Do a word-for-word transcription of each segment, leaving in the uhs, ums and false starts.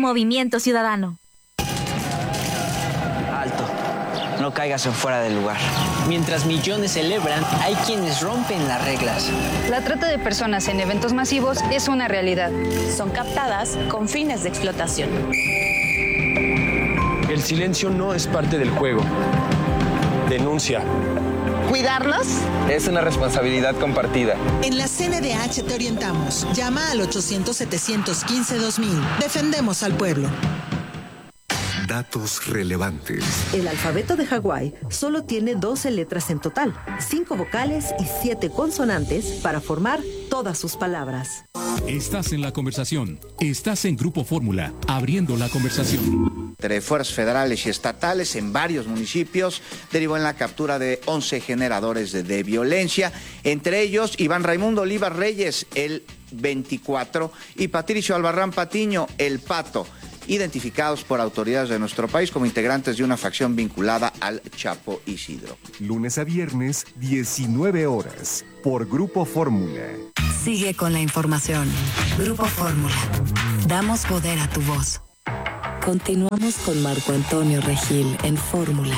Movimiento Ciudadano. Alto. No caigas en fuera del lugar. Mientras millones celebran, hay quienes rompen las reglas. La trata de personas en eventos masivos es una realidad. Son captadas con fines de explotación. El silencio no es parte del juego. Denuncia. ¿Cuidarnos? Es una responsabilidad compartida. En la C N D H te orientamos. Llama al ochocientos, setecientos quince, dos mil. Defendemos al pueblo. Datos relevantes. El alfabeto de Hawái solo tiene doce letras en total, cinco vocales y siete consonantes para formar todas sus palabras. Estás en la conversación. Estás en Grupo Fórmula, abriendo la conversación. Entre fuerzas federales y estatales en varios municipios derivó en la captura de once generadores de, de violencia, entre ellos Iván Raimundo Olivas Reyes, el veinticuatro, y Patricio Albarrán Patiño, el Pato, identificados por autoridades de nuestro país como integrantes de una facción vinculada al Chapo Isidro. Lunes a viernes, diecinueve horas, por Grupo Fórmula. Sigue con la información. Grupo Fórmula. Damos poder a tu voz. Continuamos con Marco Antonio Regil en Fórmula.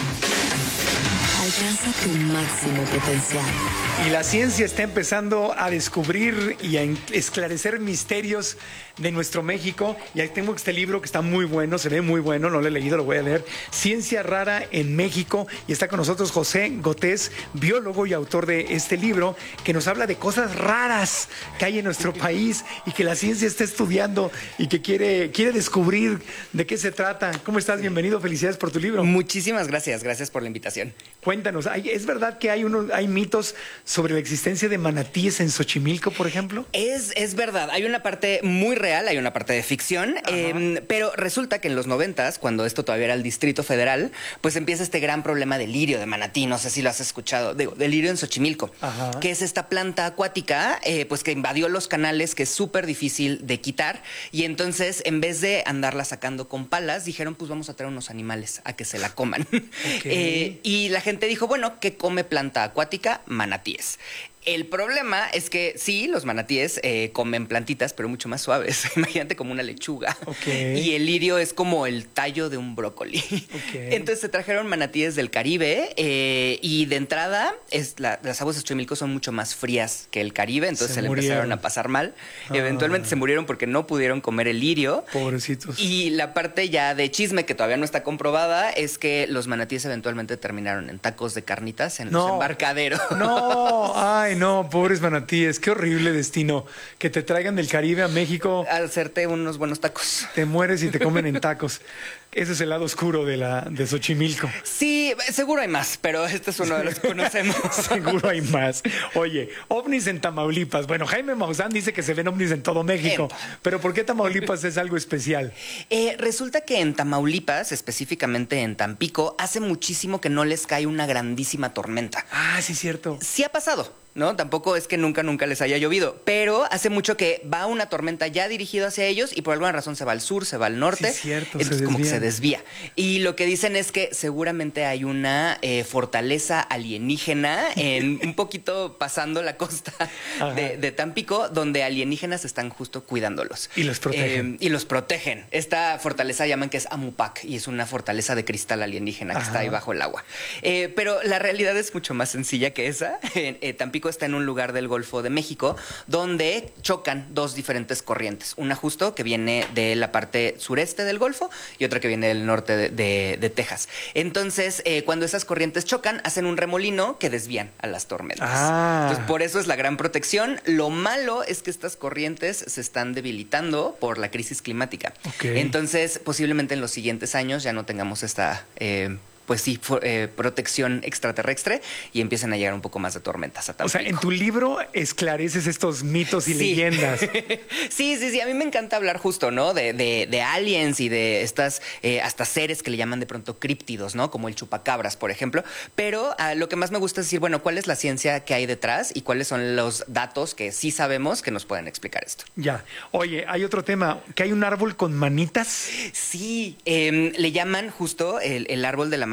Alcanza tu máximo potencial. Y la ciencia está empezando a descubrir y a esclarecer misterios de nuestro México. Y ahí tengo este libro que está muy bueno, se ve muy bueno, no lo he leído, lo voy a leer. Ciencia Rara en México. Y está con nosotros José Gotés, biólogo y autor de este libro, que nos habla de cosas raras que hay en nuestro país y que la ciencia está estudiando y que quiere, quiere descubrir de qué se trata. ¿Cómo estás? Bienvenido, felicidades por tu libro. Muchísimas gracias, gracias por la invitación. Cuéntanos, ¿es verdad que hay, unos, hay mitos sobre la existencia de manatíes en Xochimilco, por ejemplo? Es, es verdad, hay una parte muy real, hay una parte de ficción, eh, pero resulta que en los noventas, cuando esto todavía era el Distrito Federal, pues empieza este gran problema del lirio de manatí, no sé si lo has escuchado, digo, del lirio en Xochimilco, Ajá. que es esta planta acuática, eh, pues que invadió los canales, que es súper difícil de quitar, y entonces en vez de andarla sacando con palas, dijeron, pues vamos a traer unos animales a que se la coman. Okay. eh, y la gente dijo, bueno, ¿qué come planta acuática? Manatíes. El problema es que sí, los manatíes eh, comen plantitas, pero mucho más suaves. Imagínate como una lechuga. Okay. Y el lirio es como el tallo de un brócoli. Okay. Entonces se trajeron manatíes del Caribe eh, y de entrada es la, las aguas de Xochimilco son mucho más frías que el Caribe, entonces se, se le empezaron a pasar mal. Ah. Eventualmente se murieron porque no pudieron comer el lirio. Pobrecitos. Y la parte ya de chisme que todavía no está comprobada es que los manatíes eventualmente terminaron en tacos de carnitas en no. los embarcaderos. No, ay. No, pobres manatíes, qué horrible destino. Que te traigan del Caribe a México. A hacerte unos buenos tacos. Te mueres y te comen en tacos. Ese es el lado oscuro de la de Xochimilco. Sí, seguro hay más, pero este es uno de los que conocemos. Seguro hay más. Oye, ovnis en Tamaulipas. Bueno, Jaime Maussan dice que se ven ovnis en todo México. En... Pero ¿por qué Tamaulipas es algo especial? Eh, resulta que en Tamaulipas, específicamente en Tampico, hace muchísimo que no les cae una grandísima tormenta. Ah, sí, cierto. Sí ha pasado. ¿No? Tampoco es que nunca, nunca les haya llovido, pero hace mucho que va una tormenta ya dirigida hacia ellos y por alguna razón se va al sur, se va al norte. Sí, cierto, entonces se como que se desvía. Y lo que dicen es que seguramente hay una eh, fortaleza alienígena en un poquito pasando la costa de, de Tampico, donde alienígenas están justo cuidándolos. Y los protegen. Eh, y los protegen. Esta fortaleza llaman que es Amupac y es una fortaleza de cristal alienígena que Ajá. está ahí bajo el agua. Eh, pero la realidad es mucho más sencilla que esa. Eh, eh, Tampico está en un lugar del Golfo de México donde chocan dos diferentes corrientes. Una justo que viene de la parte sureste del Golfo y otra que viene del norte de, de, de Texas. Entonces, eh, cuando esas corrientes chocan, hacen un remolino que desvían a las tormentas. Ah. Entonces, por eso es la gran protección. Lo malo es que estas corrientes se están debilitando por la crisis climática. Okay. Entonces, posiblemente en los siguientes años ya no tengamos esta... Eh, pues sí, for, eh, protección extraterrestre y empiezan a llegar un poco más de tormentas a Tampico. O sea, en tu libro esclareces estos mitos y sí. leyendas. sí, sí, sí. A mí me encanta hablar justo, ¿no? De, de, de aliens y de estas, eh, hasta seres que le llaman de pronto críptidos, ¿no? Como el chupacabras, por ejemplo. Pero uh, lo que más me gusta es decir, bueno, ¿cuál es la ciencia que hay detrás y cuáles son los datos que sí sabemos que nos pueden explicar esto? Ya. Oye, hay otro tema, que hay un árbol con manitas. Sí, eh, le llaman justo el, el árbol de la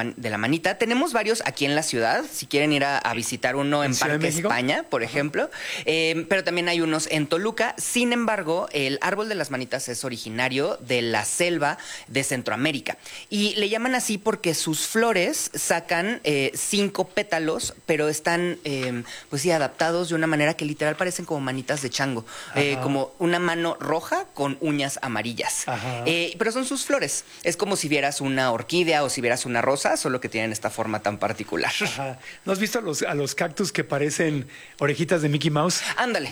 man, de la manita. Tenemos varios aquí en la ciudad, si quieren ir a, a visitar uno en, en Parque España, por ejemplo, eh, pero también hay unos en Toluca. Sin embargo, el árbol de las manitas es originario de la selva de Centroamérica y le llaman así porque sus flores sacan eh, cinco pétalos, pero están eh, pues sí adaptados de una manera que literal parecen como manitas de chango, eh, como una mano roja con uñas amarillas, eh, pero son sus flores. Es como si vieras una orquídea o si vieras una rosa, solo que tienen esta forma tan particular. Ajá. ¿No has visto a los, a los cactus que parecen orejitas de Mickey Mouse? Ándale.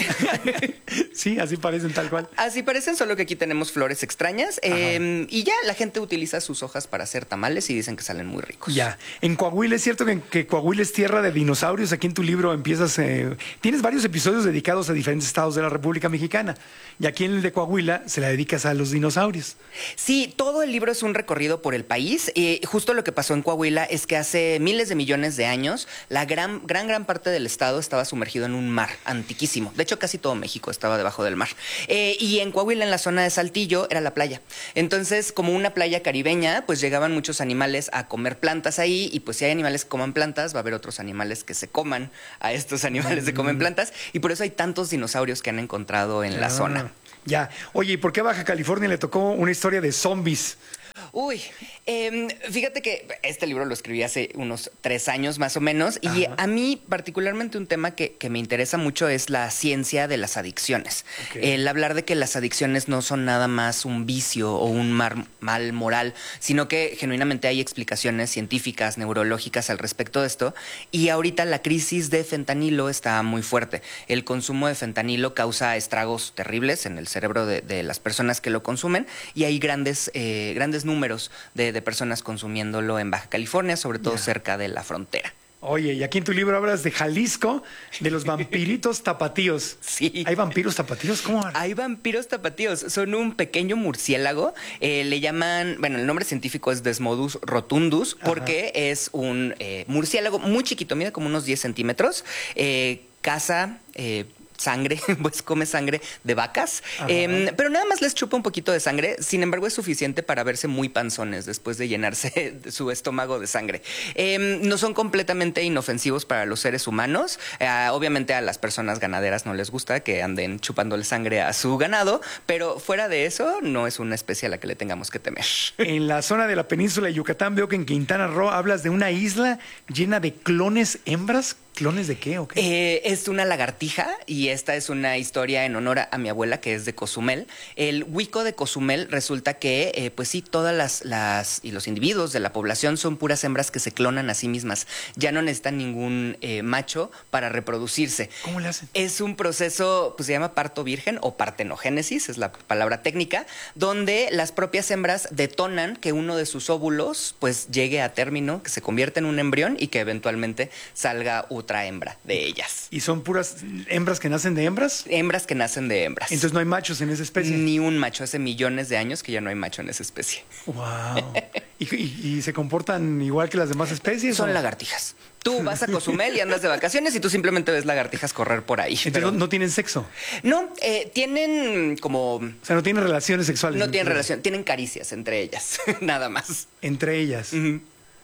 Sí, así parecen tal cual. Así parecen, solo que aquí tenemos flores extrañas eh, y ya la gente utiliza sus hojas para hacer tamales y dicen que salen muy ricos. Ya. En Coahuila, ¿es cierto que, que Coahuila es tierra de dinosaurios? Aquí en tu libro empiezas... Eh, tienes varios episodios dedicados a diferentes estados de la República Mexicana. Y aquí en el de Coahuila se la dedicas a los dinosaurios. Sí, todo el libro es un recorrido por el país. Y justo lo que pasó en Coahuila es que hace miles de millones de años la gran, gran, gran parte del estado estaba sumergido en un mar antiquísimo. De hecho, casi todo México estaba debajo del mar. Eh, y en Coahuila, en la zona de Saltillo, era la playa. Entonces, como una playa caribeña, pues llegaban muchos animales a comer plantas ahí. Y pues si hay animales que coman plantas, va a haber otros animales que se coman a estos animales que comen plantas. Y por eso hay tantos dinosaurios que han encontrado en la zona. Ya. Oye, ¿y por qué a Baja California le tocó una historia de zombies? Uy, eh, fíjate que este libro lo escribí hace unos tres años más o menos y Ajá. a mí particularmente un tema que, que me interesa mucho es la ciencia de las adicciones. Okay. El hablar de que las adicciones no son nada más un vicio o un mar, mal moral, sino que genuinamente hay explicaciones científicas, neurológicas al respecto de esto. Y ahorita la crisis de fentanilo está muy fuerte. El consumo de fentanilo causa estragos terribles en el cerebro de, de las personas que lo consumen y hay grandes, eh, grandes números de, de personas consumiéndolo en Baja California, sobre todo yeah. cerca de la frontera. Oye, y aquí en tu libro hablas de Jalisco, de los vampiritos tapatíos. Sí. ¿Hay vampiros tapatíos? ¿Cómo? Hay vampiros tapatíos. Son un pequeño murciélago. Eh, le llaman, bueno, el nombre científico es Desmodus rotundus, porque Ajá. es un eh, murciélago muy chiquito, mide como unos diez centímetros, eh, caza... Eh, sangre, pues come sangre de vacas, eh, pero nada más les chupa un poquito de sangre, sin embargo es suficiente para verse muy panzones después de llenarse de su estómago de sangre. Eh, no son completamente inofensivos para los seres humanos, eh, obviamente a las personas ganaderas no les gusta que anden chupándole sangre a su ganado, pero fuera de eso no es una especie a la que le tengamos que temer. En la zona de la península de Yucatán veo que en Quintana Roo hablas de una isla llena de clones hembras. ¿Clones de qué o qué? Eh, es una lagartija y esta es una historia en honor a mi abuela que es de Cozumel. El huico de Cozumel resulta que, eh, pues sí, todas las, las y los individuos de la población son puras hembras que se clonan a sí mismas. Ya no necesitan ningún eh, macho para reproducirse. ¿Cómo le hacen? Es un proceso, pues se llama parto virgen o partenogénesis, es la palabra técnica, donde las propias hembras detonan que uno de sus óvulos pues llegue a término, que se convierta en un embrión y que eventualmente salga otra hembra de ellas. ¿Y son puras hembras que nacen de hembras? Hembras que nacen de hembras. Entonces no hay machos en esa especie. Ni un macho. Hace millones de años que ya no hay macho en esa especie. Wow. ¿Y, y, y se comportan igual que las demás especies? Son ¿o? lagartijas. Tú vas a Cozumel y andas de vacaciones y tú simplemente ves lagartijas correr por ahí. Entonces pero... no, no tienen sexo. No, eh, tienen como... O sea, no tienen relaciones sexuales. No tienen relación, tienen caricias entre ellas, nada más. Entre ellas. Uh-huh.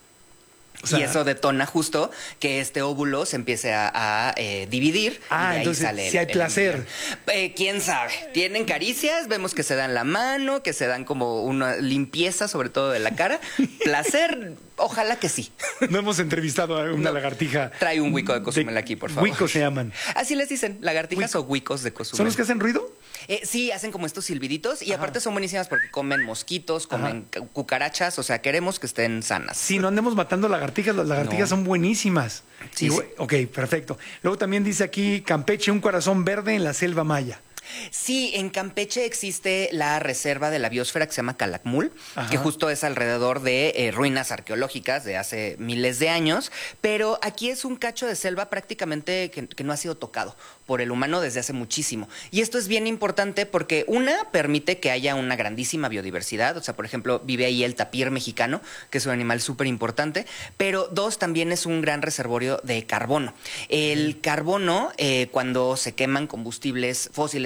O sea, y eso detona justo que este óvulo se empiece a, a eh, dividir. Ah, y de ahí entonces sale si el, hay placer. Eh, ¿Quién sabe? Tienen caricias, vemos que se dan la mano, que se dan como una limpieza, sobre todo de la cara. Placer, ojalá que sí. No hemos entrevistado a una no, lagartija. Trae un huico de Cozumel de, aquí, por favor. Huicos se llaman. Así les dicen, lagartijas Huico. o huicos de Cozumel. ¿Son los que hacen ruido? Eh, sí, hacen como estos silbiditos y Ajá. aparte son buenísimas porque comen mosquitos, comen Ajá. cucarachas, o sea, queremos que estén sanas. Sí, no andemos matando lagartijas, las lagartijas no. son buenísimas. Sí, y, sí. Ok, perfecto. Luego también dice aquí Campeche, un corazón verde en la selva maya. Sí, en Campeche existe la reserva de la biosfera que se llama Calakmul, Ajá. que justo es alrededor de eh, ruinas arqueológicas de hace miles de años, pero aquí es un cacho de selva prácticamente que, que no ha sido tocado por el humano desde hace muchísimo. Y esto es bien importante porque, una, permite que haya una grandísima biodiversidad, o sea, por ejemplo, vive ahí el tapir mexicano, que es un animal súper importante, pero dos, también es un gran reservorio de carbono. El carbono, eh, cuando se queman combustibles fósiles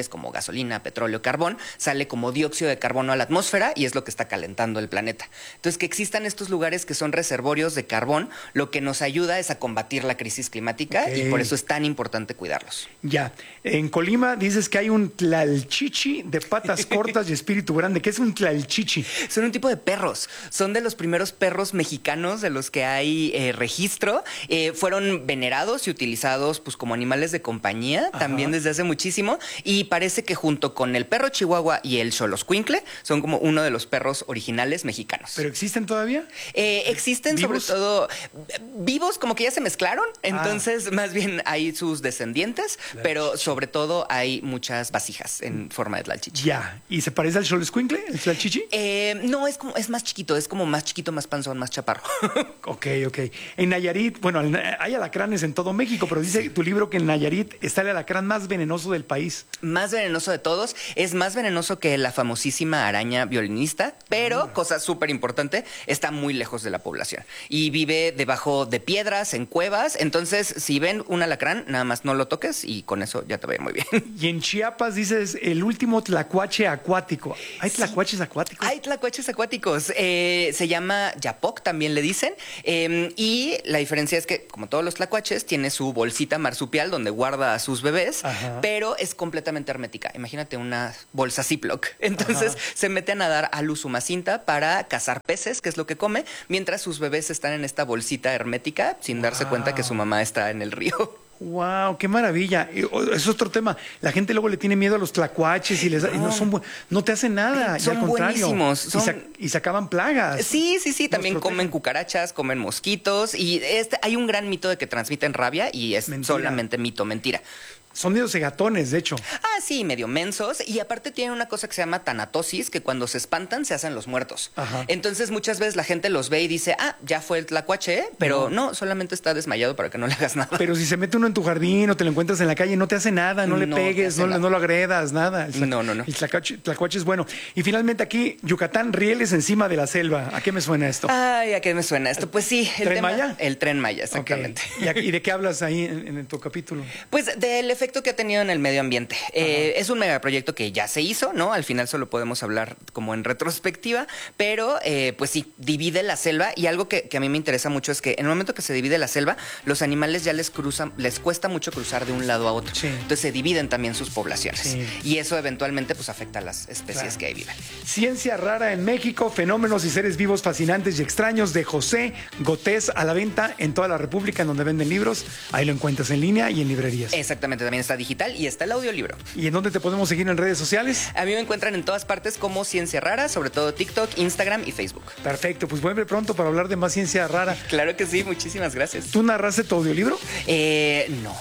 combustibles como gasolina, petróleo, carbón, sale como dióxido de carbono a la atmósfera y es lo que está calentando el planeta. Entonces, que existan estos lugares que son reservorios de carbón, lo que nos ayuda es a combatir la crisis climática okay. y por eso es tan importante cuidarlos. Ya. En Colima dices que hay un tlalchichi de patas cortas y espíritu grande. ¿Qué es un tlalchichi? Son un tipo de perros. Son de los primeros perros mexicanos de los que hay eh, registro. Eh, fueron venerados y utilizados pues como animales de compañía Ajá. también desde hace muchísimo y parece que junto con el perro chihuahua y el xoloscuincle son como uno de los perros originales mexicanos. ¿Pero existen todavía? Eh, existen ¿Vivos? sobre todo vivos, como que ya se mezclaron, entonces ah. más bien hay sus descendientes, la pero chichi. sobre todo hay muchas vasijas en forma de tlalchichi. Ya, ¿y se parece al xoloscuincle, el tlalchichi? Eh, no, es como es más chiquito, es como más chiquito, más panzón, más chaparro. Ok, ok. En Nayarit, bueno, hay alacranes en todo México, pero dice tu libro que en Nayarit está el alacrán más venenoso del país. Más venenoso de todos, es más venenoso que la famosísima araña violinista, pero, ah. cosa súper importante, está muy lejos de la población y vive debajo de piedras, en cuevas, entonces si ven un alacrán, nada más no lo toques y con eso ya te va a ir muy bien. Y en Chiapas dices el último tlacuache acuático. ¿Hay tlacuaches sí. acuáticos? Hay tlacuaches acuáticos, eh, se llama yapoc, también le dicen, eh, y la diferencia es que, como todos los tlacuaches, tiene su bolsita marsupial donde guarda a sus bebés, Ajá. pero es completamente hermética. Imagínate una bolsa Ziploc. Entonces Ajá. se mete a nadar a Luzumacinta para cazar peces, que es lo que come, mientras sus bebés están en esta bolsita hermética sin wow. darse cuenta que su mamá está en el río. ¡Wow! ¡Qué maravilla! Es otro tema. La gente luego le tiene miedo a los tlacuaches y, les, no. y no son bu- no te hacen nada. Son y al contrario, buenísimos. Son... Y, se, y se acaban plagas. Sí, sí, sí. También comen cucarachas, comen mosquitos. Y este, hay un gran mito de que transmiten rabia y es mentira. solamente mito, mentira. Son medio cegatones, de hecho. Ah, sí, medio mensos. Y aparte tienen una cosa que se llama tanatosis, que cuando se espantan se hacen los muertos. Ajá. Entonces muchas veces la gente los ve y dice, ah, ya fue el tlacuache, pero no. no, solamente está desmayado para que no le hagas nada. Pero si se mete uno en tu jardín o te lo encuentras en la calle, no te hace nada, no le no pegues, no, no lo agredas, nada. El, no, no, no. El tlacuache, tlacuache es bueno. Y finalmente aquí, Yucatán, rieles encima de la selva. ¿A qué me suena esto? Ay, ¿a qué me suena esto? Pues sí. El ¿Tren tema, Maya? El Tren Maya, exactamente. Okay. ¿Y, ¿Y de qué hablas ahí en, en tu capítulo? Pues del efecto que ha tenido en el medio ambiente. Eh, es un megaproyecto que ya se hizo, ¿no? Al final solo podemos hablar como en retrospectiva, pero eh, pues sí, divide la selva y algo que, que a mí me interesa mucho es que en el momento que se divide la selva, los animales ya les cruzan, les cuesta mucho cruzar de un lado a otro. Sí. Entonces se dividen también sus poblaciones. Sí. Y eso eventualmente pues afecta a las especies claro. que ahí viven. Ciencia rara en México, fenómenos y seres vivos fascinantes y extraños de José Gotés a la venta en toda la República en donde venden libros. Ahí lo encuentras en línea y en librerías. Exactamente, también está digital y está el audiolibro. ¿Y en dónde te podemos seguir en redes sociales? A mí me encuentran en todas partes como Ciencia Rara, sobre todo TikTok, Instagram y Facebook. Perfecto, pues vuelve pronto para hablar de más ciencia rara. Claro que sí, muchísimas gracias. ¿Tú narraste tu audiolibro? Eh, no.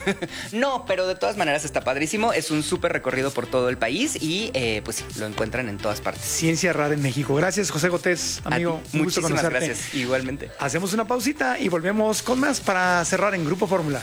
No, pero de todas maneras está padrísimo. Es un súper recorrido por todo el país y eh, pues sí, lo encuentran en todas partes. Ciencia Rara en México. Gracias, José Gotés, amigo. Un gusto conocerte. Muchísimas gracias, igualmente. Hacemos una pausita y volvemos con más para cerrar en Grupo Fórmula.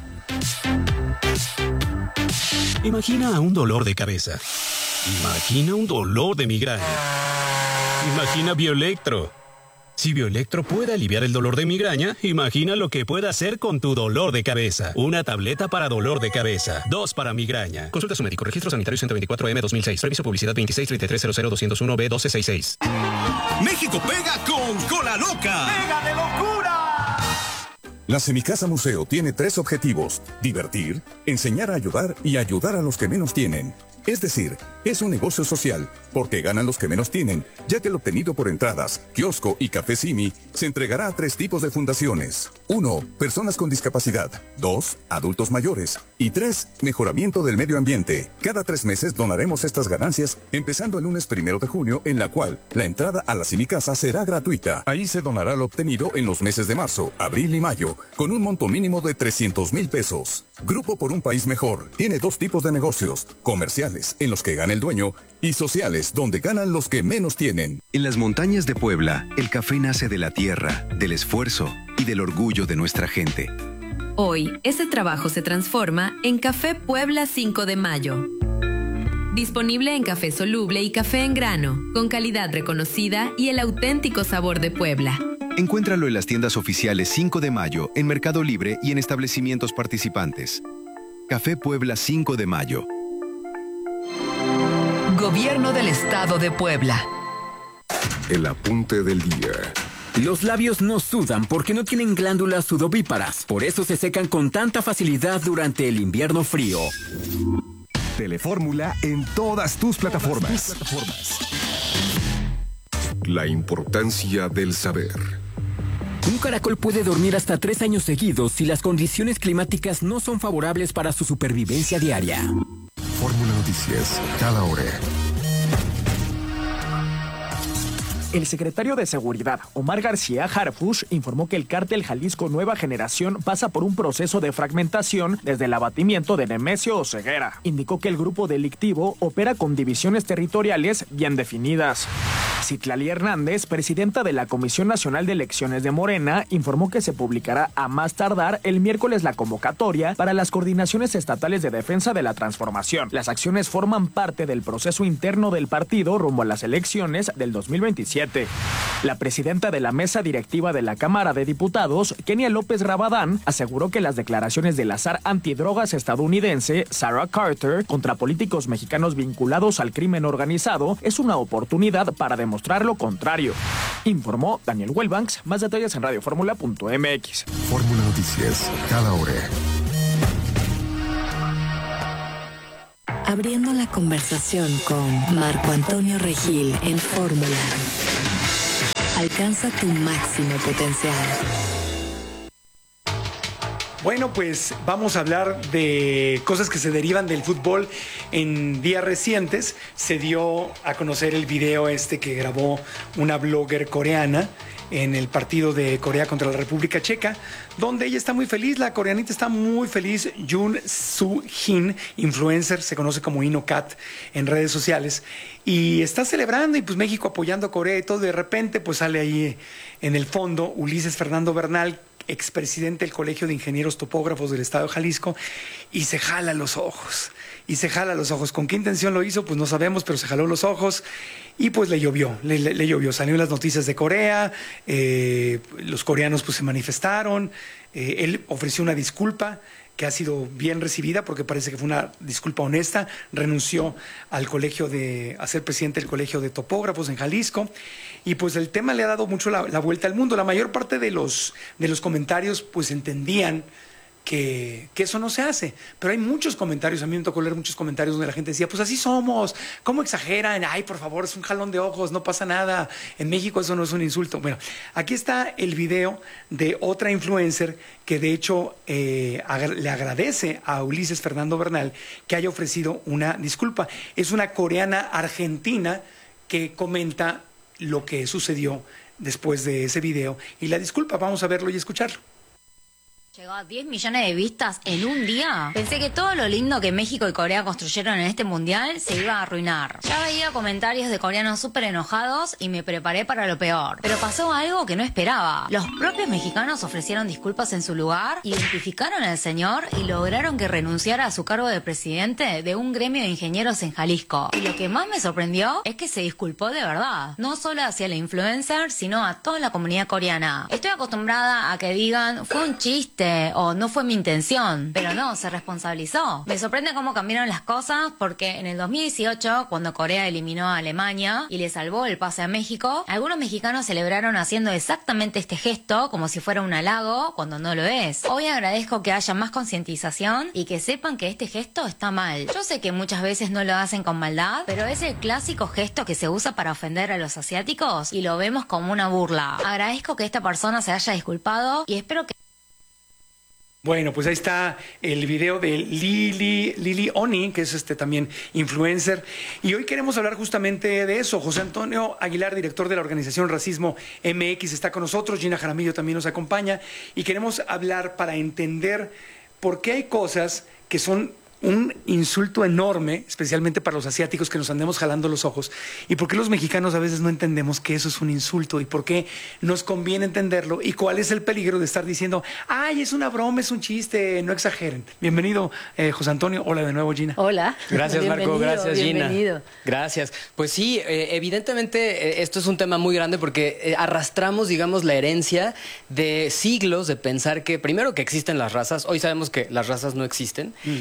Imagina un dolor de cabeza. Imagina un dolor de migraña. Imagina Bioelectro. Si Bioelectro puede aliviar el dolor de migraña, imagina lo que puede hacer con tu dolor de cabeza. Una tableta para dolor de cabeza. Dos para migraña. Consulta a su médico. Registro sanitario ciento veinticuatro M dos mil seis. Previso publicidad veintiséis treinta y tres cero cero doscientos uno B doce sesenta y seis. México pega con Cola Loca. ¡Pega de locura! La Semicasa Museo tiene tres objetivos: divertir, enseñar a ayudar y ayudar a los que menos tienen. Es decir, es un negocio social, porque ganan los que menos tienen, ya que el obtenido por entradas, kiosco y café Simi se entregará a tres tipos de fundaciones. Uno, personas con discapacidad. Dos, adultos mayores. Y tres, mejoramiento del medio ambiente. Cada tres meses donaremos estas ganancias, empezando el lunes primero de junio, en la cual la entrada a la Semicasa será gratuita. Ahí se donará lo obtenido en los meses de marzo, abril y mayo, con un monto mínimo de trescientos mil pesos. Grupo por un País Mejor tiene dos tipos de negocios: comerciales, en los que gana el dueño, y sociales, donde ganan los que menos tienen. En las montañas de Puebla, el café nace de la tierra, del esfuerzo y del orgullo de nuestra gente. Hoy, ese trabajo se transforma en Café Puebla cinco de mayo. Disponible en café soluble y café en grano, con calidad reconocida y el auténtico sabor de Puebla. Encuéntralo en las tiendas oficiales cinco de mayo, en Mercado Libre y en establecimientos participantes. Café Puebla cinco de mayo. Gobierno del Estado de Puebla. El apunte del día. Los labios no sudan porque no tienen glándulas sudovíparas. Por eso se secan con tanta facilidad durante el invierno frío. Telefórmula en todas tus plataformas. Todas tus plataformas. La importancia del saber. Un caracol puede dormir hasta tres años seguidos si las condiciones climáticas no son favorables para su supervivencia diaria. Fórmula Noticias, cada hora. El secretario de Seguridad, Omar García Harfuch, informó que el cártel Jalisco Nueva Generación pasa por un proceso de fragmentación desde el abatimiento de Nemesio Oseguera. Indicó que el grupo delictivo opera con divisiones territoriales bien definidas. Citlali Hernández, presidenta de la Comisión Nacional de Elecciones de Morena, informó que se publicará a más tardar el miércoles la convocatoria para las coordinaciones estatales de defensa de la transformación. Las acciones forman parte del proceso interno del partido rumbo a las elecciones del dos mil veintisiete. La presidenta de la mesa directiva de la Cámara de Diputados, Kenia López Rabadán, aseguró que las declaraciones del azar antidrogas estadounidense, Sarah Carter, contra políticos mexicanos vinculados al crimen organizado es una oportunidad para demostrar lo contrario. Informó Daniel Wellbanks. Más detalles en radioformula punto m x. Fórmula Noticias, cada hora. Abriendo la conversación con Marco Antonio Regil en Fórmula. Alcanza tu máximo potencial. Bueno, pues vamos a hablar de cosas que se derivan del fútbol. En días recientes se dio a conocer el video este que grabó una blogger coreana en el partido de Corea contra la República Checa, donde ella está muy feliz, la coreanita está muy feliz. Yoon Soo-hin, influencer, se conoce como InnoCat en redes sociales, y está celebrando, y pues México apoyando a Corea y todo. De repente pues sale ahí en el fondo Ulises Fernando Bernal, expresidente del Colegio de Ingenieros Topógrafos del Estado de Jalisco, y se jala los ojos. Y se jala los ojos. ¿Con qué intención lo hizo? Pues no sabemos, pero se jaló los ojos y pues le llovió, le, le, le llovió. Salieron las noticias de Corea, eh, los coreanos pues se manifestaron, eh, él ofreció una disculpa que ha sido bien recibida porque parece que fue una disculpa honesta. Renunció al colegio de, a ser presidente del Colegio de Topógrafos en Jalisco, y pues el tema le ha dado mucho la, la vuelta al mundo. La mayor parte de los, de los comentarios pues entendían Que, que eso no se hace, pero hay muchos comentarios, a mí me tocó leer muchos comentarios donde la gente decía, pues así somos, ¿cómo exageran? Ay, por favor, es un jalón de ojos, no pasa nada, en México eso no es un insulto. Bueno, aquí está el video de otra influencer que de hecho eh, ag- le agradece a Ulises Fernando Bernal que haya ofrecido una disculpa. Es una coreana argentina que comenta lo que sucedió después de ese video y la disculpa. Vamos a verlo y escucharlo. Llegó a diez millones de vistas en un día. Pensé que todo lo lindo que México y Corea construyeron en este mundial se iba a arruinar. Ya veía comentarios de coreanos súper enojados y me preparé para lo peor. Pero pasó algo que no esperaba. Los propios mexicanos ofrecieron disculpas en su lugar, identificaron al señor y lograron que renunciara a su cargo de presidente de un gremio de ingenieros en Jalisco. Y lo que más me sorprendió es que se disculpó de verdad. No solo hacia la influencer, sino a toda la comunidad coreana. Estoy acostumbrada a que digan, fue un chiste, o no fue mi intención, pero no, se responsabilizó. Me sorprende cómo cambiaron las cosas, porque en el dos mil dieciocho, cuando Corea eliminó a Alemania y le salvó el pase a México, algunos mexicanos celebraron haciendo exactamente este gesto como si fuera un halago, cuando no lo es. Hoy agradezco que haya más concientización y que sepan que este gesto está mal. Yo sé que muchas veces no lo hacen con maldad, pero es el clásico gesto que se usa para ofender a los asiáticos y lo vemos como una burla. Agradezco que esta persona se haya disculpado y espero que... Bueno, pues ahí está el video de Lili, Lili Oni, que es este también influencer. Y hoy queremos hablar justamente de eso. José Antonio Aguilar, director de la organización Racismo M X, está con nosotros. Gina Jaramillo también nos acompaña. Y queremos hablar para entender por qué hay cosas que son un insulto enorme, especialmente para los asiáticos, que nos andemos jalando los ojos, y por qué los mexicanos a veces no entendemos que eso es un insulto y por qué nos conviene entenderlo y cuál es el peligro de estar diciendo, ay, es una broma, es un chiste, no exageren. Bienvenido, eh, José Antonio. Hola de nuevo, Gina. Hola. Gracias, Marco. Gracias, Gina. Bienvenido. Gracias. Pues sí, eh, evidentemente eh, esto es un tema muy grande porque eh, arrastramos, digamos, la herencia de siglos de pensar que, primero, que existen las razas. Hoy sabemos que las razas no existen, uh-huh. pero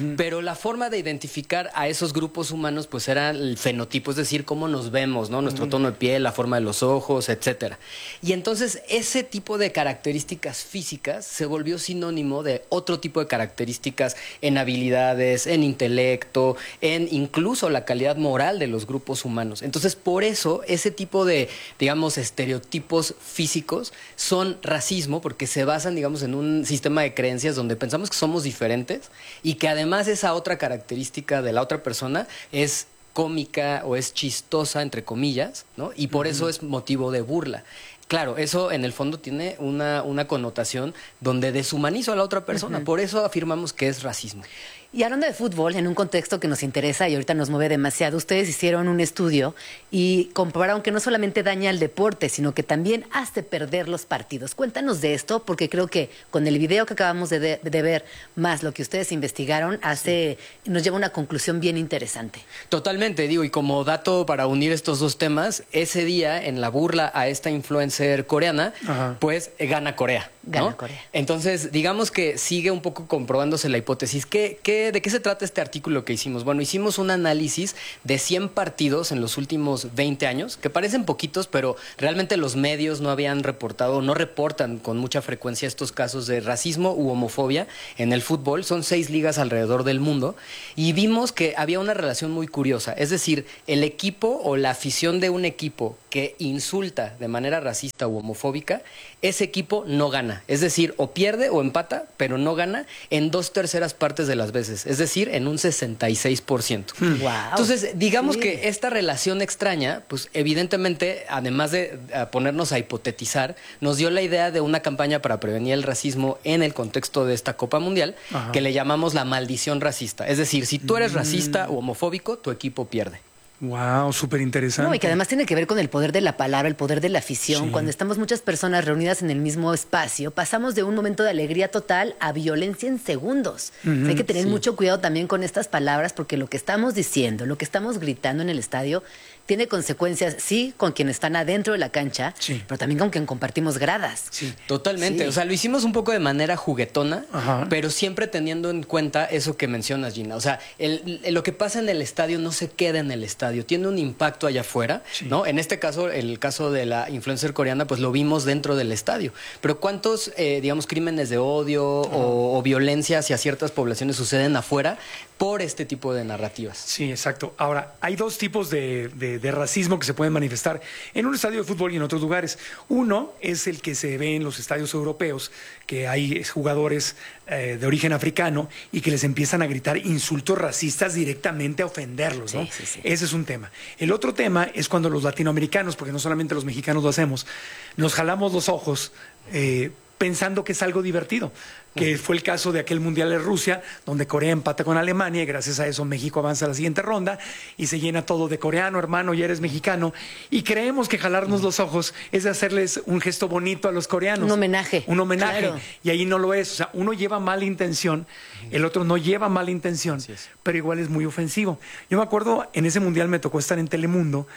la forma de identificar a esos grupos humanos pues era el fenotipo, es decir, cómo nos vemos, ¿no? Nuestro tono de piel, la forma de los ojos, etcétera. Y entonces ese tipo de características físicas se volvió sinónimo de otro tipo de características en habilidades, en intelecto, en incluso la calidad moral de los grupos humanos. Entonces, por eso ese tipo de, digamos, estereotipos físicos son racismo, porque se basan, digamos, en un sistema de creencias donde pensamos que somos diferentes y que además esa otra característica de la otra persona es cómica o es chistosa, entre comillas, ¿no? Y por uh-huh. eso es motivo de burla. Claro, eso en el fondo tiene una, una connotación donde deshumanizo a la otra persona. Uh-huh. Por eso afirmamos que es racismo. Y hablando de fútbol, en un contexto que nos interesa y ahorita nos mueve demasiado, ustedes hicieron un estudio y comprobaron que no solamente daña el deporte, sino que también hace perder los partidos. Cuéntanos de esto, porque creo que con el video que acabamos de, de, de ver, más lo que ustedes investigaron, hace, nos lleva a una conclusión bien interesante. Totalmente, digo, y como dato para unir estos dos temas, ese día, en la burla a esta influencer coreana, Ajá. pues eh, gana Corea. ¿no? Gana Corea. Entonces, digamos que sigue un poco comprobándose la hipótesis. ¿Qué, qué, ¿De qué se trata este artículo que hicimos? Bueno, hicimos un análisis de cien partidos en los últimos veinte años, que parecen poquitos, pero realmente los medios no habían reportado, no reportan con mucha frecuencia estos casos de racismo u homofobia en el fútbol. Son seis ligas alrededor del mundo y vimos que había una relación muy curiosa. Es decir, el equipo o la afición de un equipo que insulta de manera racista u homofóbica, ese equipo no gana. Es decir, o pierde o empata, pero no gana en dos terceras partes de las veces. Es decir, en un sesenta y seis por ciento. Wow. Entonces, digamos sí. que esta relación extraña, pues evidentemente, además de a ponernos a hipotetizar, nos dio la idea de una campaña para prevenir el racismo en el contexto de esta Copa Mundial, Ajá. que le llamamos la maldición racista. Es decir, si tú eres mm. racista o homofóbico, tu equipo pierde. Wow, súper interesante. No, y que además tiene que ver con el poder de la palabra, el poder de la afición. Sí. Cuando estamos muchas personas reunidas en el mismo espacio, pasamos de un momento de alegría total a violencia en segundos. Uh-huh, o sea, hay que tener sí. mucho cuidado también con estas palabras, porque lo que estamos diciendo, lo que estamos gritando en el estadio, tiene consecuencias, sí, con quienes están adentro de la cancha, sí. pero también con quien compartimos gradas. Sí, totalmente. Sí. O sea, lo hicimos un poco de manera juguetona, Ajá. pero siempre teniendo en cuenta eso que mencionas, Gina. O sea, el, el, lo que pasa en el estadio no se queda en el estadio, tiene un impacto allá afuera, sí. ¿no? En este caso, el caso de la influencer coreana, pues lo vimos dentro del estadio. Pero ¿cuántos, eh, digamos, crímenes de odio o, o violencia hacia ciertas poblaciones suceden afuera por este tipo de narrativas? Sí, exacto. Ahora, hay dos tipos de, de, de racismo que se pueden manifestar en un estadio de fútbol y en otros lugares. Uno es el que se ve en los estadios europeos, que hay jugadores eh, de origen africano y que les empiezan a gritar insultos racistas directamente a ofenderlos, ¿no? Sí, sí, sí. Ese es un tema. El otro tema es cuando los latinoamericanos, porque no solamente los mexicanos lo hacemos, nos jalamos los ojos eh, pensando que es algo divertido, que fue el caso de aquel Mundial de Rusia, donde Corea empata con Alemania y gracias a eso México avanza a la siguiente ronda y se llena todo de coreano, hermano, ya eres mexicano, y creemos que jalarnos los ojos es hacerles un gesto bonito a los coreanos. Un homenaje. Un homenaje, claro. Y ahí no lo es. O sea, uno lleva mala intención, el otro no lleva mala intención, pero igual es muy ofensivo. Yo me acuerdo, en ese Mundial me tocó estar en Telemundo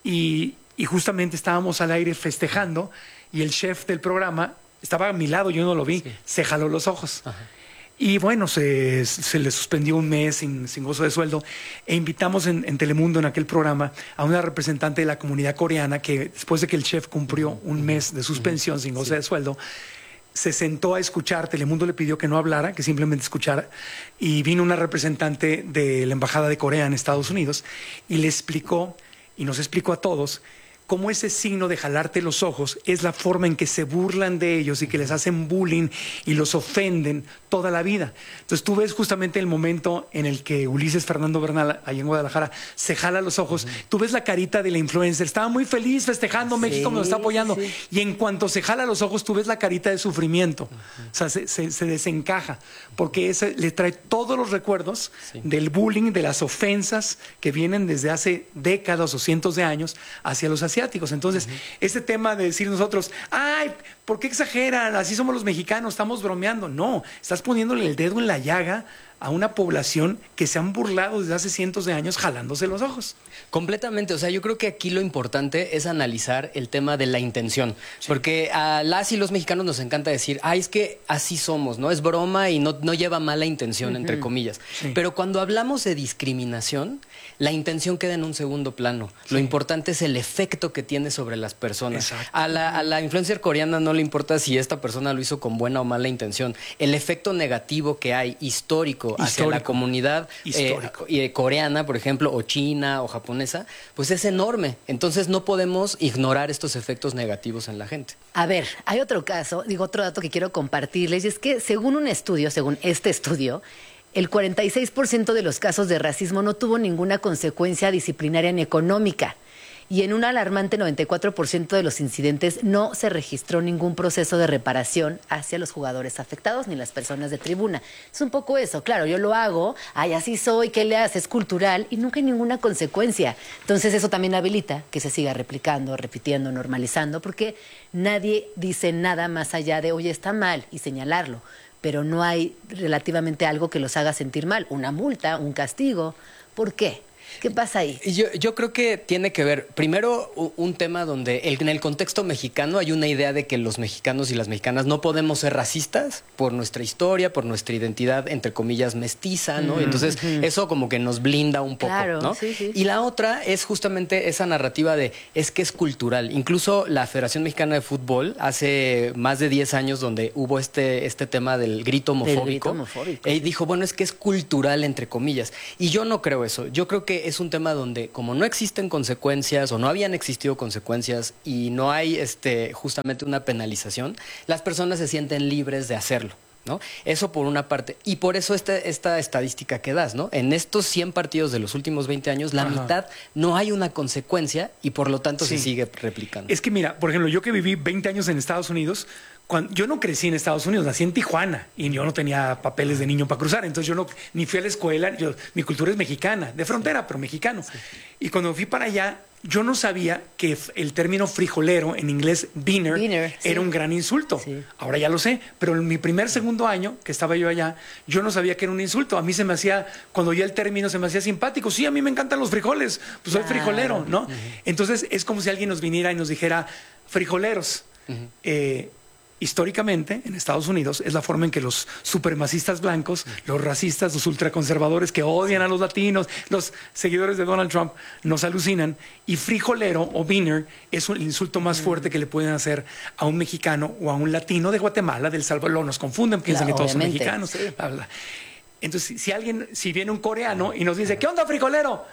y, y justamente estábamos al aire festejando y el chef del programa estaba a mi lado, yo no lo vi, sí. se jaló los ojos. Ajá. Y bueno, se, se le suspendió un mes sin, sin gozo de sueldo e invitamos en, en Telemundo, en aquel programa, a una representante de la comunidad coreana que después de que el chef cumplió un mes de suspensión uh-huh. sin goce sí. de sueldo, se sentó a escuchar. Telemundo le pidió que no hablara, que simplemente escuchara, y vino una representante de la Embajada de Corea en Estados Unidos y le explicó, y nos explicó a todos, cómo ese signo de jalarte los ojos es la forma en que se burlan de ellos y que les hacen bullying y los ofenden toda la vida. Entonces tú ves justamente el momento en el que Ulises Fernando Bernal, ahí en Guadalajara, se jala los ojos. Uh-huh. Tú ves la carita de la influencer, estaba muy feliz festejando, sí, México me lo está apoyando. Sí. Y en cuanto se jala los ojos, tú ves la carita de sufrimiento. Uh-huh. O sea, se, se, se desencaja, porque ese le trae todos los recuerdos sí. del bullying, de las ofensas que vienen desde hace décadas o cientos de años hacia los asiáticos. Entonces, uh-huh. este tema de decir nosotros, ay, ¿por qué exageran? Así somos los mexicanos, estamos bromeando. No, estás poniéndole el dedo en la llaga a una población que se han burlado desde hace cientos de años jalándose los ojos. Completamente, o sea, yo creo que aquí lo importante es analizar el tema de la intención, sí. porque a las y los mexicanos nos encanta decir, ay, es que así somos, ¿no? Es broma y no, no lleva mala intención, uh-huh. entre comillas. Sí. Pero cuando hablamos de discriminación, la intención queda en un segundo plano. Sí. Lo importante es el efecto que tiene sobre las personas. A la, a la influencer coreana no le importa si esta persona lo hizo con buena o mala intención. El efecto negativo que hay histórico, histórico. hacia la comunidad eh, coreana, por ejemplo, o china o japonesa, pues es enorme. Entonces no podemos ignorar estos efectos negativos en la gente. A ver, hay otro caso, digo otro dato que quiero compartirles, y es que según un estudio, según este estudio, el cuarenta y seis por ciento de los casos de racismo no tuvo ninguna consecuencia disciplinaria ni económica. Y en un alarmante noventa y cuatro por ciento de los incidentes no se registró ningún proceso de reparación hacia los jugadores afectados ni las personas de tribuna. Es un poco eso, claro, yo lo hago, ay, así soy, ¿qué le haces? Es cultural y nunca hay ninguna consecuencia. Entonces eso también habilita que se siga replicando, repitiendo, normalizando, porque nadie dice nada más allá de, oye, está mal, y señalarlo. Pero no hay relativamente algo que los haga sentir mal, una multa, un castigo. ¿Por qué? ¿Qué pasa ahí? Yo, yo creo que tiene que ver, primero, un tema donde el, en el contexto mexicano hay una idea de que los mexicanos y las mexicanas no podemos ser racistas por nuestra historia, por nuestra identidad, entre comillas, mestiza, ¿no? Mm-hmm. Entonces, eso como que nos blinda un poco, claro, ¿no? Sí, sí. Y la otra es justamente esa narrativa de, es que es cultural. Incluso la Federación Mexicana de Fútbol, hace más de diez años, donde hubo este, este tema del grito homofóbico, grito homofóbico. Eh, dijo, bueno, es que es cultural, entre comillas. Y yo no creo eso. Yo creo que es un tema donde como no existen consecuencias o no habían existido consecuencias y no hay este, justamente una penalización, las personas se sienten libres de hacerlo, ¿no? Eso por una parte. Y por eso este, esta estadística que das, ¿no? En estos cien partidos de los últimos veinte años, la Ajá. mitad no hay una consecuencia y por lo tanto sí. se sigue replicando. Es que mira, por ejemplo, yo que viví veinte años en Estados Unidos, cuando, yo no crecí en Estados Unidos, nací en Tijuana y yo no tenía papeles de niño para cruzar, entonces yo no, ni fui a la escuela, yo, mi cultura es mexicana, de frontera, pero mexicano. Sí. Y cuando fui para allá, yo no sabía que el término frijolero, en inglés beaner, beaner sí. era un gran insulto. Sí. Ahora ya lo sé, pero en mi primer, segundo año que estaba yo allá, yo no sabía que era un insulto. A mí se me hacía, cuando oía el término, se me hacía simpático. Sí, a mí me encantan los frijoles, pues soy frijolero, ¿no? Uh-huh. Entonces es como si alguien nos viniera y nos dijera frijoleros. Uh-huh. Eh, Históricamente, en Estados Unidos, es la forma en que los supremacistas blancos, los racistas, los ultraconservadores que odian a los latinos, los seguidores de Donald Trump, nos alucinan. Y frijolero o beaner es el insulto más fuerte que le pueden hacer a un mexicano o a un latino de Guatemala, del Salvador. Nos confunden, piensan claro, que todos obviamente. son mexicanos. Sí. Bla, bla. Entonces, si alguien, si viene un coreano y nos dice, ¿qué onda, frijolero?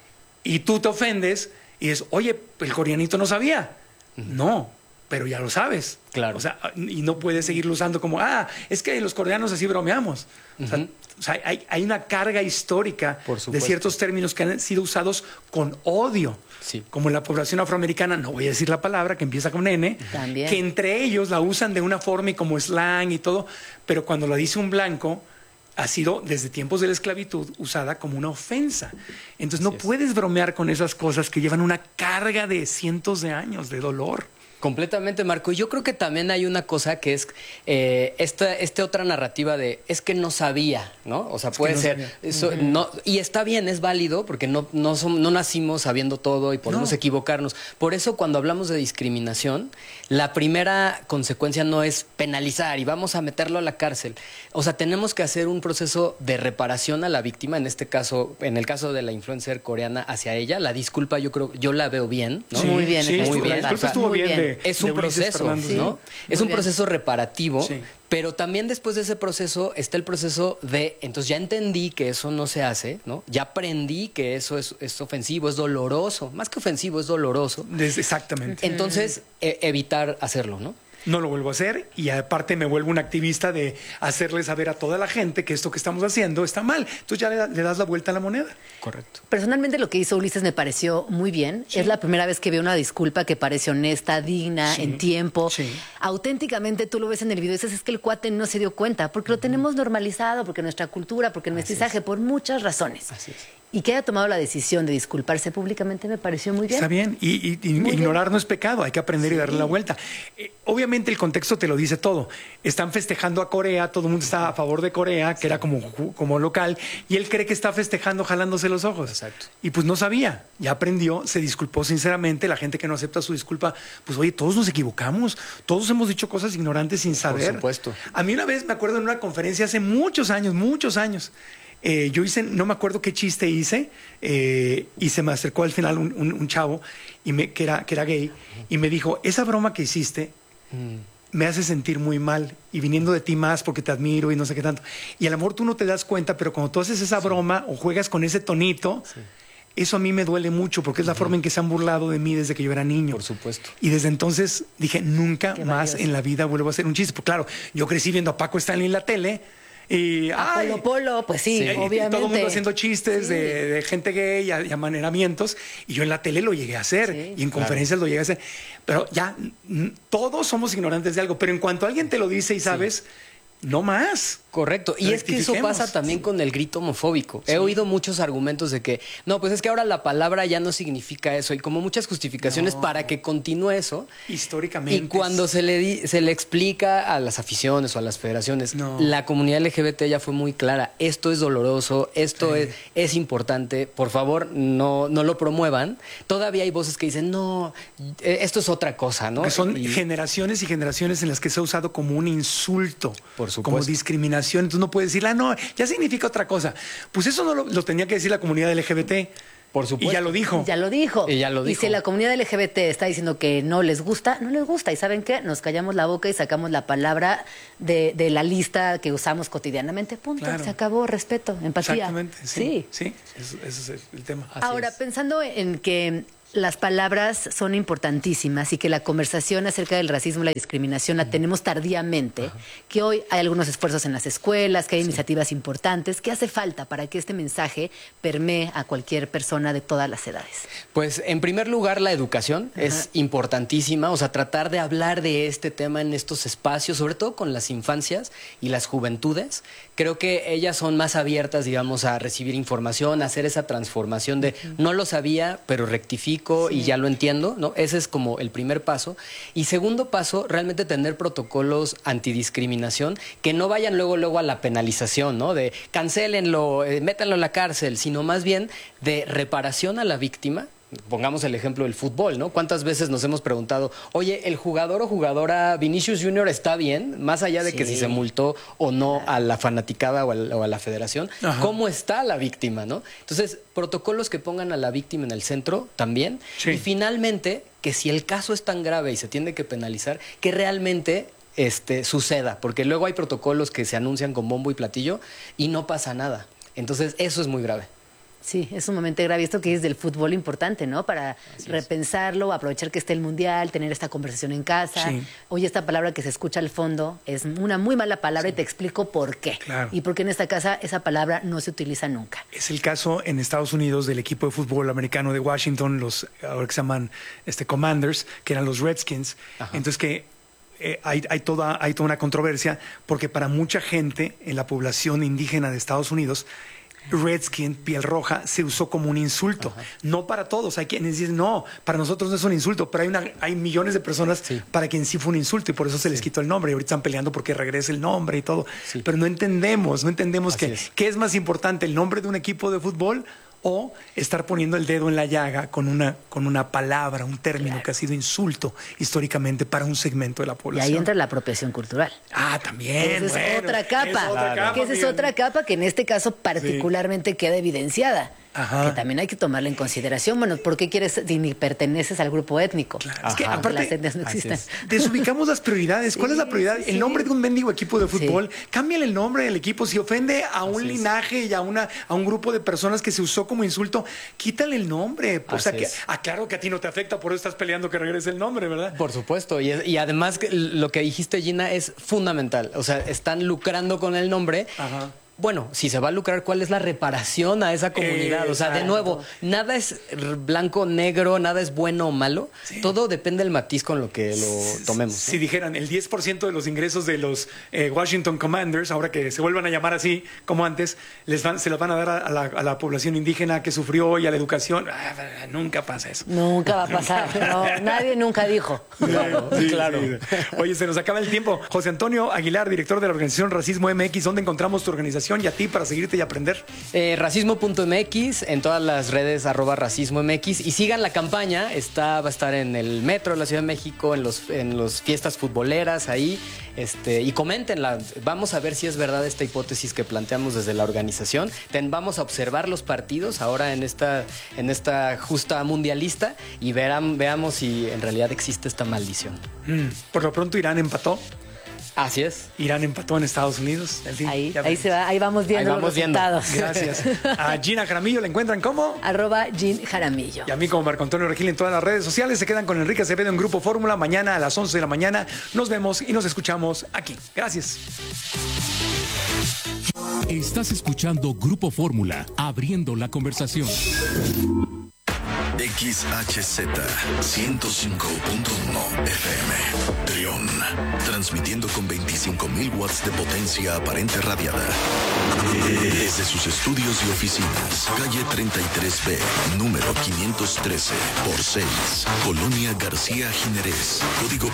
Y tú te ofendes y dices, oye, el coreanito no sabía. No. Pero ya lo sabes. Claro. O sea, y no puedes seguirlo usando como, ah, es que los coreanos así bromeamos. Uh-huh. O sea, o sea hay, hay una carga histórica de ciertos términos que han sido usados con odio. Sí. Como la población afroamericana, no voy a decir la palabra, que empieza con N, También. que entre ellos la usan de una forma y como slang y todo, pero cuando lo dice un blanco, ha sido desde tiempos de la esclavitud usada como una ofensa. Entonces no puedes bromear con esas cosas que llevan una carga de cientos de años de dolor. Completamente, Marco. Yo creo que también hay una cosa que es eh, esta, esta otra narrativa de es que no sabía, ¿no? O sea, es puede no ser eso, uh-huh. no, y está bien, es válido porque no, no, son, no nacimos sabiendo todo y podemos no. equivocarnos. Por eso cuando hablamos de discriminación, la primera consecuencia no es penalizar y vamos a meterlo a la cárcel. O sea, tenemos que hacer un proceso de reparación a la víctima, en este caso, en el caso de la influencer coreana hacia ella. La disculpa yo creo, yo la veo bien, ¿no? Sí, muy bien, sí, muy bien. La disculpa estuvo bien. bien. De, es un proceso, ¿no? Sí, es un bien. proceso reparativo, sí. pero también después de ese proceso está el proceso de, entonces ya entendí que eso no se hace, ¿no? Ya aprendí que eso es, es ofensivo, es doloroso, más que ofensivo, es doloroso. Exactamente. Entonces, eh, evitar hacerlo, ¿no? No lo vuelvo a hacer y aparte me vuelvo un activista de hacerle saber a toda la gente que esto que estamos haciendo está mal. Entonces ya le, le das la vuelta a la moneda. Correcto. Personalmente lo que hizo Ulises me pareció muy bien. Sí. Es la primera vez que veo una disculpa que parece honesta, digna, sí. en tiempo. Sí. Auténticamente tú lo ves en el video y dices, es que el cuate no se dio cuenta porque lo tenemos normalizado, porque nuestra cultura, porque el mestizaje, por muchas razones. Así es. Y que haya tomado la decisión de disculparse públicamente me pareció muy bien. Está bien, y, y, y ignorar bien. No es pecado, hay que aprender sí. y darle la vuelta. Eh, obviamente el contexto te lo dice todo. Están festejando a Corea, todo el mundo está a favor de Corea, que sí. era como, como local, y él cree que está festejando jalándose los ojos. Exacto. Y pues no sabía, ya aprendió, se disculpó sinceramente. La gente que no acepta su disculpa, pues oye, todos nos equivocamos, todos hemos dicho cosas ignorantes sin saber. Por supuesto. A mí una vez me acuerdo en una conferencia hace muchos años, muchos años, Eh, yo hice, no me acuerdo qué chiste hice, eh, y se me acercó al final un, un, un chavo y me, que, era, que era gay y me dijo, esa broma que hiciste mm. me hace sentir muy mal y viniendo de ti más porque te admiro y no sé qué tanto. Y a lo mejor tú no te das cuenta, pero cuando tú haces esa sí. broma o juegas con ese tonito, sí. eso a mí me duele mucho porque es la uh-huh. forma en que se han burlado de mí desde que yo era niño. Por supuesto. Y desde entonces dije, nunca qué más valioso. En la vida vuelvo a hacer un chiste. Pues claro, yo crecí viendo a Paco Stanley en la tele. Y a Polo Polo, pues sí, sí. obviamente. Y todo el mundo haciendo chistes sí. de, de gente gay y, y amaneramientos. Y yo en la tele lo llegué a hacer. Sí, y en claro. conferencias lo llegué a hacer. Pero ya, todos somos ignorantes de algo. Pero en cuanto alguien te lo dice y sabes, sí. no más. Correcto. Y es que eso pasa también con el grito homofóbico. Sí. He oído muchos argumentos de que, no, pues es que ahora la palabra ya no significa eso. Y como muchas justificaciones no. para que continúe eso. Históricamente. Y cuando se le, di, se le explica a las aficiones o a las federaciones, no. la comunidad L G B T ya fue muy clara. Esto es doloroso, esto sí. es, es importante. Por favor, no, no lo promuevan. Todavía hay voces que dicen, no, esto es otra cosa, ¿no? Que son y, generaciones y generaciones en las que se ha usado como un insulto. Por supuesto. Como discriminación. Entonces no puedes decir, ah, no, ya significa otra cosa. Pues eso no lo, lo tenía que decir la comunidad L G B T. Por supuesto. Y ya lo dijo. Ya lo dijo. Y ya lo dijo. Y si la comunidad L G B T está diciendo que no les gusta, no les gusta. ¿Y saben qué? Nos callamos la boca y sacamos la palabra de, de la lista que usamos cotidianamente. Punto. Claro. Se acabó. Respeto, empatía. Exactamente. Sí. Sí, sí. Eso, ese es el tema. Así Ahora, es. pensando en que las palabras son importantísimas y que la conversación acerca del racismo y la discriminación la tenemos tardíamente, Ajá. que hoy hay algunos esfuerzos en las escuelas, que hay sí. iniciativas importantes. ¿Qué hace falta para que este mensaje permee a cualquier persona de todas las edades? Pues en primer lugar la educación Ajá. es importantísima, o sea, tratar de hablar de este tema en estos espacios, sobre todo con las infancias y las juventudes. Creo que ellas son más abiertas, digamos, a recibir información, a hacer esa transformación de uh-huh. no lo sabía, pero rectifico sí. y ya lo entiendo, ¿no? Ese es como el primer paso. Y segundo paso, realmente tener protocolos antidiscriminación que no vayan luego, luego a la penalización, ¿no? De cancélenlo, eh, métanlo en la cárcel, sino más bien de reparación a la víctima. Pongamos el ejemplo del fútbol, ¿no? ¿Cuántas veces nos hemos preguntado, oye, el jugador o jugadora Vinicius Junior está bien? Más allá de sí. que si se multó o no a la fanaticada o a la, o a la federación, Ajá. ¿cómo está la víctima, no? Entonces, protocolos que pongan a la víctima en el centro también. Sí. Y finalmente, que si el caso es tan grave y se tiene que penalizar, que realmente este, suceda. Porque luego hay protocolos que se anuncian con bombo y platillo y no pasa nada. Entonces, eso es muy grave. Sí, es sumamente grave. Esto que es del fútbol importante, ¿no? Para Así repensarlo, es. aprovechar que esté el Mundial, tener esta conversación en casa. Sí. Oye, esta palabra que se escucha al fondo es una muy mala palabra sí. y te explico por qué. Claro. Y por qué en esta casa esa palabra no se utiliza nunca. Es el caso en Estados Unidos del equipo de fútbol americano de Washington, los ahora que se llaman este, Commanders, que eran los Redskins. Ajá. Entonces que eh, hay, hay, toda, hay toda una controversia porque para mucha gente en la población indígena de Estados Unidos, Redskin, piel roja, se usó como un insulto. Ajá. No para todos. Hay quienes dicen, no, para nosotros no es un insulto, pero hay, una, hay millones de personas sí. para quien sí fue un insulto y por eso se sí. les quitó el nombre. Y ahorita están peleando porque regrese el nombre y todo. Sí. Pero no entendemos, no entendemos que, es. qué es más importante, el nombre de un equipo de fútbol o estar poniendo el dedo en la llaga con una, con una palabra, un término claro. que ha sido insulto históricamente para un segmento de la población. Y ahí entra la apropiación cultural. Ah, también. Esa es bueno, otra capa. Es otra capa que esa es otra capa que en este caso particularmente sí. queda evidenciada. Ajá. Que también hay que tomarla en consideración. Bueno, ¿por qué quieres ni perteneces al grupo étnico? Claro. Es que aparte las etnias no existen. Desubicamos las prioridades. ¿Cuál sí, es la prioridad? Sí, el nombre de un mendigo equipo de fútbol. Sí. Cámbiale el nombre del equipo. Si ofende a un Así linaje es. y a una a un grupo de personas que se usó como insulto, quítale el nombre. O sea, que, aclaro que a ti no te afecta, por eso estás peleando que regrese el nombre, ¿verdad? Por supuesto. Y, y además lo que dijiste, Gina, es fundamental. O sea, están lucrando con el nombre. Ajá. bueno, si se va a lucrar, ¿cuál es la reparación a esa comunidad? O sea, de nuevo, nada es blanco, negro, nada es bueno o malo. Sí. Todo depende del matiz con lo que lo tomemos. ¿no? Si dijeran el diez por ciento de los ingresos de los eh, Washington Commanders, ahora que se vuelvan a llamar así como antes, les van, se los van a dar a, a, la, a la población indígena que sufrió y a la educación. Ah, nunca pasa eso. Nunca va a pasar. No, nadie nunca dijo. Claro, sí, claro. Sí. Oye, se nos acaba el tiempo. José Antonio Aguilar, director de la organización Racismo M X, ¿dónde encontramos tu organización y a ti para seguirte y aprender? Eh, racismo punto m x, en todas las redes arroba racismo m x, y sigan la campaña. Está, va a estar en el metro de la Ciudad de México, en los en los fiestas futboleras ahí, este, y coméntenla. Vamos a ver si es verdad esta hipótesis que planteamos desde la organización. Ten, vamos a observar los partidos ahora en esta, en esta justa mundialista y verán, veamos si en realidad existe esta maldición. Mm, por lo pronto Irán empató. Así es. Irán empató en Estados Unidos. En fin, ahí, ahí, se va, ahí vamos viendo ahí vamos los resultados. Viendo. Gracias. A Gina Jaramillo la encuentran como arroba Gin Jaramillo. Y a mí como Marco Antonio Regil en todas las redes sociales. Se quedan con Enrique Acevedo en Grupo Fórmula. Mañana a las once de la mañana nos vemos y nos escuchamos aquí. Gracias. Estás escuchando Grupo Fórmula, abriendo la conversación. X H Z ciento cinco punto uno F M Trión, transmitiendo con veinticinco mil watts de potencia aparente radiada desde sus estudios y oficinas, calle treinta y tres B, número quinientos trece por seis, Colonia García Jiménez, código